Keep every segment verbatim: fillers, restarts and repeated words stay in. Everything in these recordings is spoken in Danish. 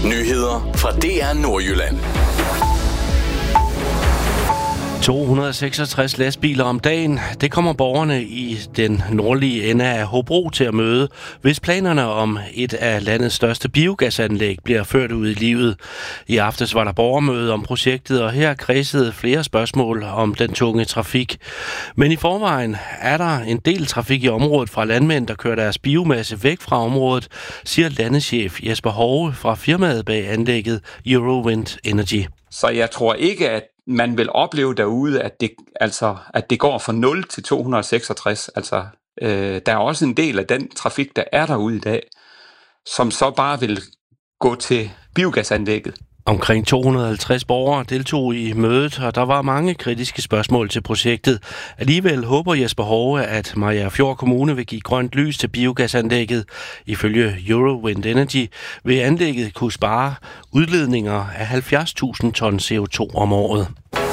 Nyheder fra D R Nordjylland. to hundrede og seksogtres lastbiler om dagen. Det kommer borgerne i den nordlige ende af Hobro til at møde, hvis planerne om et af landets største biogasanlæg bliver ført ud i livet. I aftes var der borgermøde om projektet, og her kredsede flere spørgsmål om den tunge trafik. Men i forvejen er der en del trafik i området fra landmænd, der kører deres biomasse væk fra området, siger landeschef Jesper Hove fra firmaet bag anlægget Eurowind Energy. Så jeg tror ikke, at man vil opleve derude, at det, altså, at det går fra nul til to hundrede og seksogtres. Altså, øh, der er også en del af den trafik, der er derude i dag, som så bare vil gå til biogasanlægget. Omkring to hundrede og halvtreds borgere deltog i mødet, og der var mange kritiske spørgsmål til projektet. Alligevel håber Jesper Hove, at Mariagerfjord Kommune vil give grønt lys til biogasanlægget. Ifølge Eurowind Energy vil anlægget kunne spare udledninger af halvfjerds tusind ton C O to om året.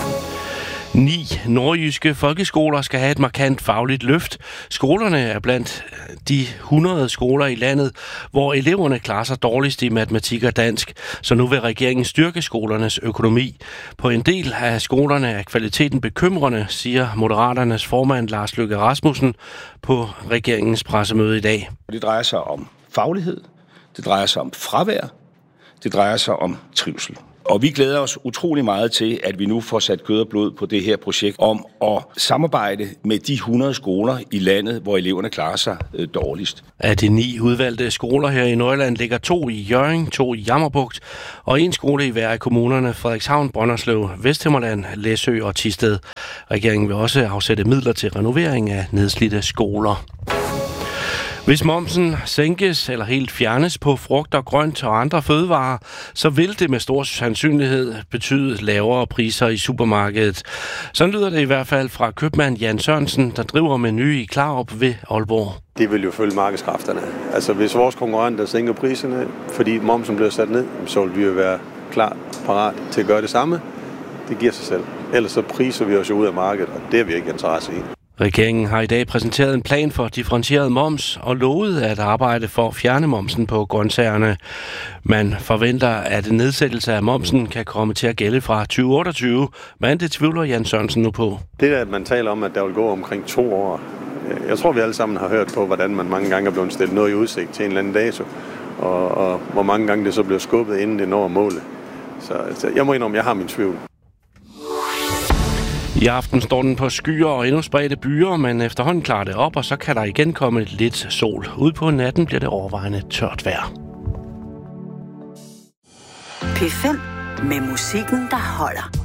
Ni nordjyske folkeskoler skal have et markant fagligt løft. Skolerne er blandt de hundrede skoler i landet, hvor eleverne klarer sig dårligst i matematik og dansk. Så nu vil regeringen styrke skolernes økonomi. På en del af skolerne er kvaliteten bekymrende, siger Moderaternes formand Lars Løkke Rasmussen på regeringens pressemøde i dag. Det drejer sig om faglighed, det drejer sig om fravær, det drejer sig om trivsel. Og vi glæder os utrolig meget til, at vi nu får sat kød og blod på det her projekt om at samarbejde med de hundrede skoler i landet, hvor eleverne klarer sig øh, dårligst. Af de ni udvalgte skoler her i Nordjylland ligger to i Hjørring, to i Jammerbugt og en skole i hver af kommunerne Frederikshavn, Brønderslev, Vesthimmerland, Læsø og Thisted. Regeringen vil også afsætte midler til renovering af nedslidte skoler. Hvis momsen sænkes eller helt fjernes på frugt og grønt og andre fødevarer, så vil det med stor sandsynlighed betyde lavere priser i supermarkedet. Sådan lyder det i hvert fald fra købmand Jan Sørensen, der driver Meny i Klarup ved Aalborg. Det vil jo følge markedskræfterne. Altså hvis vores konkurrenter sænker priserne, fordi momsen bliver sat ned, så vil vi jo være klar parat til at gøre det samme. Det giver sig selv. Ellers så priser vi os jo ud af markedet, og det er vi ikke interesse i. Regeringen har i dag præsenteret en plan for differentieret moms og lovet at arbejde for at fjerne momsen på grøntsagerne. Man forventer, at en nedsættelse af momsen kan komme til at gælde fra tyve otteogtyve, men det tvivler Jan Sørensen nu på. Det er, at man taler om, at der vil gå omkring to år. Jeg tror, vi alle sammen har hørt på, hvordan man mange gange er blevet stillet noget i udsigt til en eller anden dato, og, og hvor mange gange det så bliver skubbet, inden det når målet. Så altså, jeg må indrømme, jeg har min tvivl. I aften står den på skyer og endnu spredte byer, men efterhånden klarer det op, og så kan der igen komme lidt sol. Ude på natten bliver det overvejende tørt vejr. P fem med musikken, der holder.